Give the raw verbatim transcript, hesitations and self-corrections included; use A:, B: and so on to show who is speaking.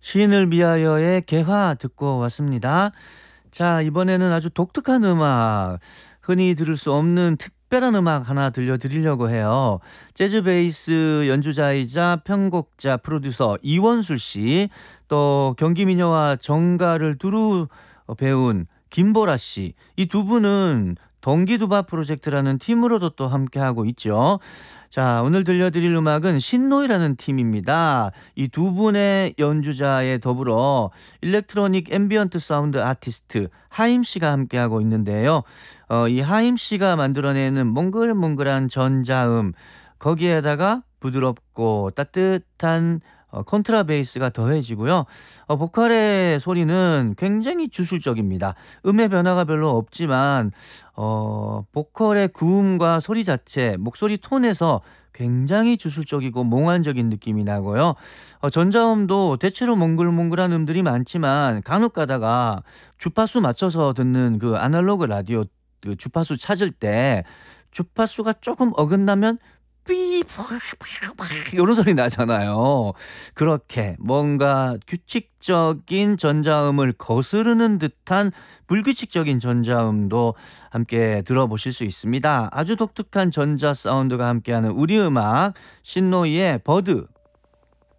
A: 시인을 위하여의 개화 듣고 왔습니다. 자, 이번에는 아주 독특한 음악, 흔히 들을 수 없는 특별한 음악 하나 들려드리려고 해요. 재즈 베이스 연주자이자 편곡자, 프로듀서 이원술 씨, 또 경기미녀와 정가를 두루 배운 김보라 씨, 이 두 분은 동기두바 프로젝트라는 팀으로도 또 함께하고 있죠. 자, 오늘 들려드릴 음악은 신노이라는 팀입니다. 이 두 분의 연주자에 더불어 일렉트로닉 앰비언트 사운드 아티스트 하임 씨가 함께하고 있는데요. 어, 이 하임 씨가 만들어내는 몽글몽글한 전자음, 거기에다가 부드럽고 따뜻한 어, 컨트라베이스가 더해지고요. 어, 보컬의 소리는 굉장히 주술적입니다. 음의 변화가 별로 없지만 어, 보컬의 구음과 소리 자체, 목소리 톤에서 굉장히 주술적이고 몽환적인 느낌이 나고요. 어, 전자음도 대체로 몽글몽글한 음들이 많지만 간혹 가다가 주파수 맞춰서 듣는 그 아날로그 라디오 그 주파수 찾을 때 주파수가 조금 어긋나면 삐 이런 소리 나잖아요. 그렇게 뭔가 규칙적인 전자음을 거스르는 듯한 불규칙적인 전자음도 함께 들어보실 수 있습니다. 아주 독특한 전자 사운드가 함께하는 우리 음악, 신노이의 버드